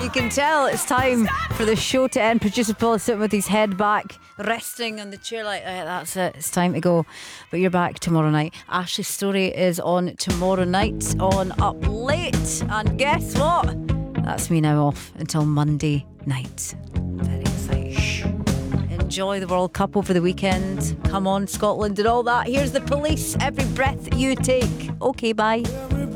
You can tell it's time for the show to end. Producer Paul is sitting with his head back, resting on the chair like that's it, it's time to go. But you're back tomorrow night. Ashley's Story is on tomorrow night on Up Late. And guess what? That's me now off until Monday night. Very exciting. Enjoy the World Cup over the weekend. Come on, Scotland and all that. Here's the Police. Every breath you take. Okay, bye.